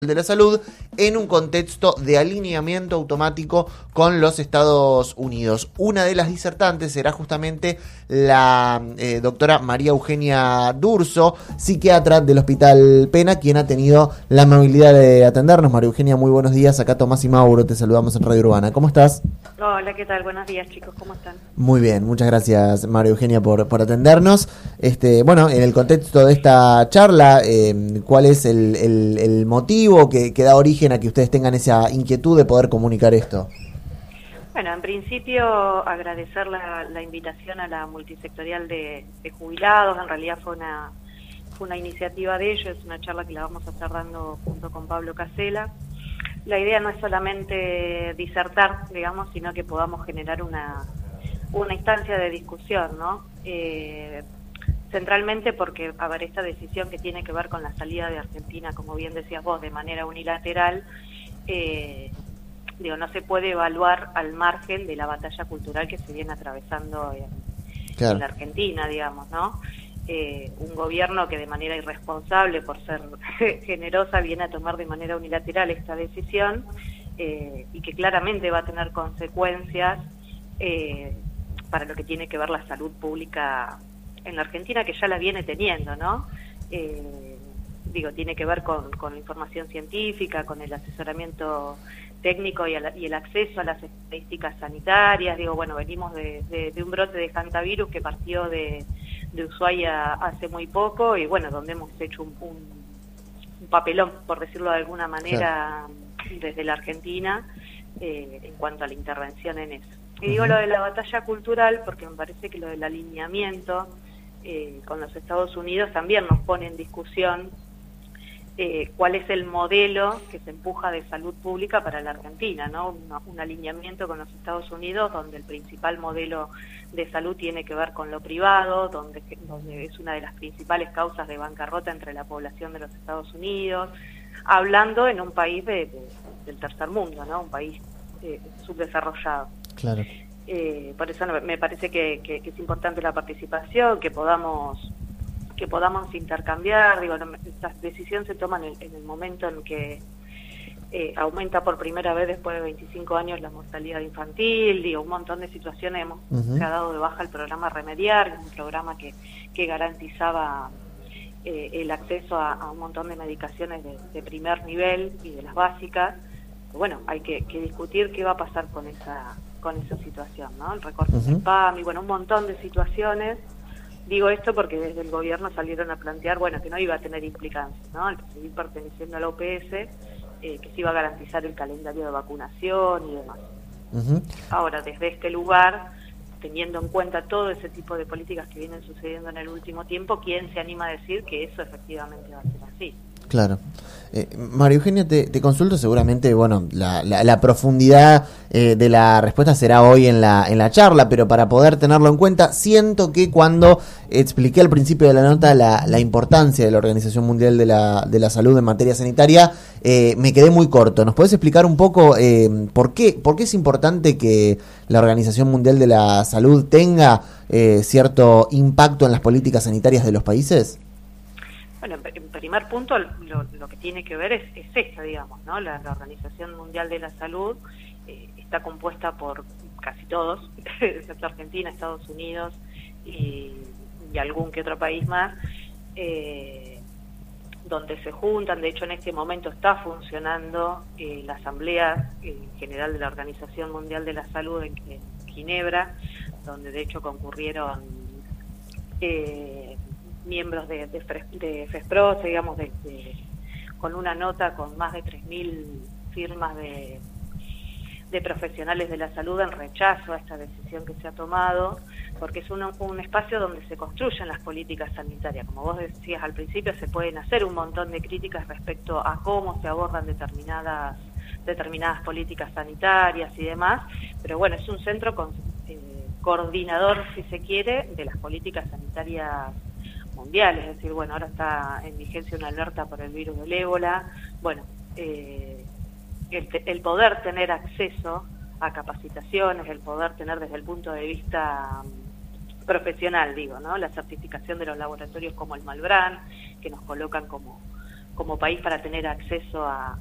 de la Salud en un contexto de alineamiento automático con los Estados Unidos. Una de las disertantes será justamente la doctora María Eugenia Durso, psiquiatra del Hospital Pena, quien ha tenido la amabilidad de atendernos. María Eugenia, muy buenos días. Acá Tomás y Mauro, te saludamos en Radio Urbana. ¿Cómo estás? Hola, ¿qué tal? Buenos días, chicos. ¿Cómo están? Muy bien, muchas gracias, María Eugenia, por atendernos. Bueno, en el contexto de esta charla, ¿cuál es el motivo que da origen a que ustedes tengan esa inquietud de poder comunicar esto? Bueno, en principio agradecer la invitación a la multisectorial de jubilados. En realidad fue una iniciativa de ellos, es una charla que la vamos a estar dando junto con Pablo Casella. La idea no es solamente disertar, digamos, sino que podamos generar una instancia de discusión, ¿no? Centralmente porque, a ver, esta decisión que tiene que ver con la salida de Argentina, como bien decías vos, de manera unilateral, no se puede evaluar al margen de la batalla cultural que se viene atravesando en la Argentina, digamos, ¿no? Un gobierno que de manera irresponsable, por ser generosa, viene a tomar de manera unilateral esta decisión y que claramente va a tener consecuencias para lo que tiene que ver la salud pública en la Argentina, que ya la viene teniendo, ¿no? Tiene que ver con la información científica, con el asesoramiento técnico y el acceso a las estadísticas sanitarias. Venimos de un brote de hantavirus que partió de Ushuaia hace muy poco y donde hemos hecho un papelón, por decirlo de alguna manera, desde la Argentina en cuanto a la intervención en eso. Y digo lo de la batalla cultural porque me parece que lo del alineamiento con los Estados Unidos también nos pone en discusión cuál es el modelo que se empuja de salud pública para la Argentina, ¿no? Un alineamiento con los Estados Unidos donde el principal modelo de salud tiene que ver con lo privado, donde es una de las principales causas de bancarrota entre la población de los Estados Unidos, hablando en un país del tercer mundo, ¿no? Un país subdesarrollado. Claro. Por eso me parece que es importante la participación, que podamos intercambiar. Esta decisión se toma en el momento en que aumenta por primera vez después de 25 años la mortalidad infantil. Un montón de situaciones se ha dado de baja el programa Remediar, un programa que garantizaba el acceso a un montón de medicaciones de primer nivel y de las básicas. Hay que discutir qué va a pasar con esa situación, ¿no? El recorte del PAM y un montón de situaciones. Digo esto porque desde el gobierno salieron a plantear, que no iba a tener implicancias, ¿no? Al seguir perteneciendo a la OPS, que se iba a garantizar el calendario de vacunación y demás. Ahora, desde este lugar, teniendo en cuenta todo ese tipo de políticas que vienen sucediendo en el último tiempo, ¿quién se anima a decir que eso efectivamente va a ser así? Claro. María Eugenia, te consulto seguramente, la profundidad de la respuesta será hoy en la charla, pero para poder tenerlo en cuenta, siento que cuando expliqué al principio de la nota la importancia de la Organización Mundial de la Salud en materia sanitaria, me quedé muy corto. ¿Nos podés explicar un poco por qué es importante que la Organización Mundial de la Salud tenga cierto impacto en las políticas sanitarias de los países? Bueno, en primer punto, lo que tiene que ver es esta, digamos, ¿no? La Organización Mundial de la Salud está compuesta por casi todos, excepto Argentina, Estados Unidos y algún que otro país más, donde se juntan. De hecho, en este momento está funcionando la Asamblea General de la Organización Mundial de la Salud en Ginebra, donde de hecho concurrieron miembros de FESPROS, con una nota con más de 3.000 firmas de profesionales de la salud en rechazo a esta decisión que se ha tomado, porque es un espacio donde se construyen las políticas sanitarias. Como vos decías al principio, se pueden hacer un montón de críticas respecto a cómo se abordan determinadas políticas sanitarias y demás, pero es un centro coordinador, si se quiere, de las políticas sanitarias mundiales. Es decir, ahora está en vigencia una alerta por el virus del ébola. El poder tener acceso a capacitaciones, el poder tener desde el punto de vista profesional, la certificación de los laboratorios como el Malbrán, que nos colocan como como país para tener acceso